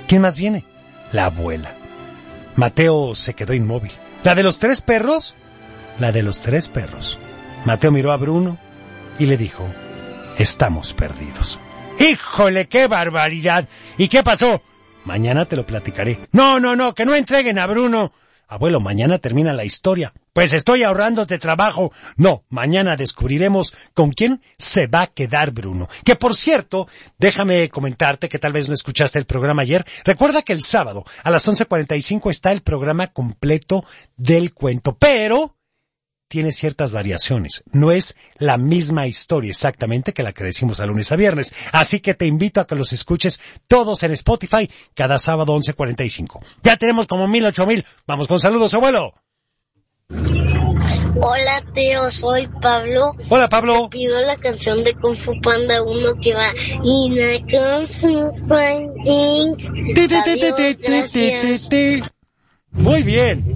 ¿Quién más viene? La abuela. Mateo se quedó inmóvil. ¿La de los 3 perros? La de los 3 perros. Mateo miró a Bruno y le dijo: estamos perdidos. ¡Híjole, qué barbaridad! ¿Y qué pasó? Mañana te lo platicaré. No, que no entreguen a Bruno. Abuelo, mañana termina la historia. Pues estoy ahorrándote trabajo. No, mañana descubriremos con quién se va a quedar Bruno. Que por cierto, déjame comentarte que tal vez no escuchaste el programa ayer. Recuerda que el sábado a las 11:45 está el programa completo del cuento, pero tiene ciertas variaciones. No es la misma historia exactamente que la que decimos de lunes a viernes. Así que te invito a que los escuches todos en Spotify cada sábado 11:45. Ya tenemos como 1,000, 8,000. Vamos con saludos, abuelo. Hola, Teo, soy Pablo. Hola, Pablo. Te pido la canción de Kung Fu Panda 1 que va in a Kung Fu Panding. Gracias. Muy bien.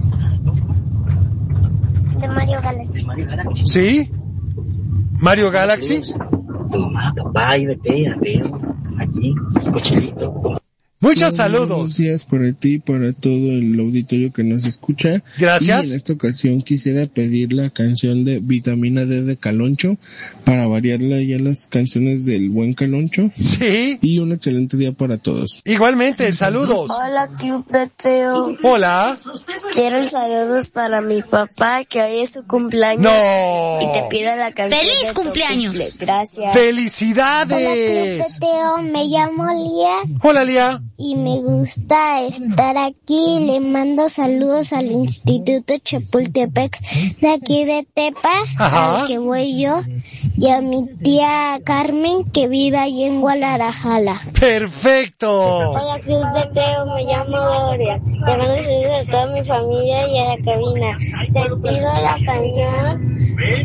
De Mario Galaxy. ¿Sí? ¿Mario Galaxy? Tu mamá, papá, y vete a Teo, aquí, cochinito. Muchos saludos. Buenos días para ti y para todo el auditorio que nos escucha. Gracias. Y en esta ocasión quisiera pedir la canción de Vitamina D de Caloncho para variarla ya las canciones del buen Caloncho. Sí. Y un excelente día para todos. Igualmente, saludos. Hola, Club de Teo. Hola. Quiero saludos para mi papá, que hoy es su cumpleaños. No. Y te pido la canción. ¡Feliz de cumpleaños! Cumple. Gracias. ¡Felicidades! Teo, me llamo Lía Hola, Lía. y me gusta estar aquí. Le mando saludos al Instituto Chapultepec de aquí de Tepa, Ajá. al que voy yo, y a mi tía Carmen, que vive ahí en Guadalajara. ¡Perfecto! Hola, Club de Teo, me llamo Gloria. Te mando saludos a toda mi familia y a la cabina. Te pido la canción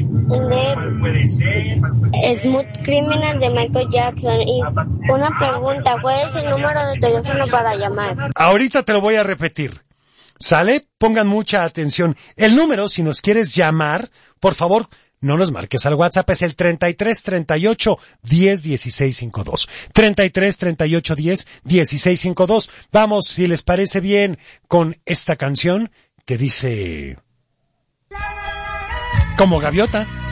de Smooth Criminal de Michael Jackson. Y una pregunta, ¿cuál es el número de teléfono para llamar? Ahorita te lo voy a repetir. ¿Sale? Pongan mucha atención. El número, si nos quieres llamar, por favor, no nos marques al WhatsApp, es el 33 38 10 16 52. 33 38 10 16 52. Vamos, si les parece bien, con esta canción que dice como gaviota.